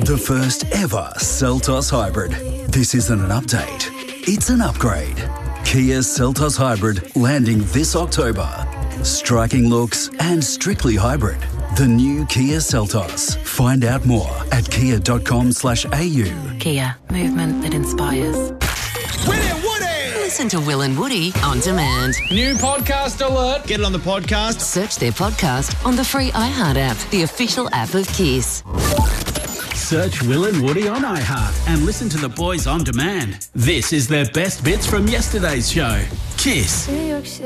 The first ever Seltos Hybrid. This isn't an update, it's an upgrade. Kia Seltos Hybrid landing this October. Striking looks and strictly hybrid. The new Kia Seltos. Find out more at kia.com/au. Kia, movement that inspires. Willie and Woody! Listen to Will and Woody on demand. New podcast alert. Get it on the podcast. Search their podcast on the free iHeart app, the official app of Kiss. Search Will and Woody on iHeart and listen to the boys on demand. This is their best bits from yesterday's show. Kiss.